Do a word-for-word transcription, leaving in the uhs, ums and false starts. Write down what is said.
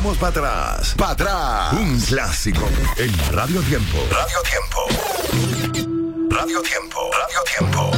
echamos para atrás. Para atrás. Un clásico en Radio Tiempo. Radio Tiempo. Radio Tiempo. Radio Tiempo.